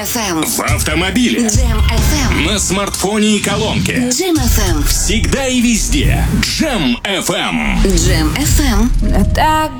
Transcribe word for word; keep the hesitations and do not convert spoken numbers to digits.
эф эм. В автомобиле. Джем эф эм. На смартфоне и колонке. Джем эф эм. Всегда и везде. Джем эф эм. Джем эф эм. Мне так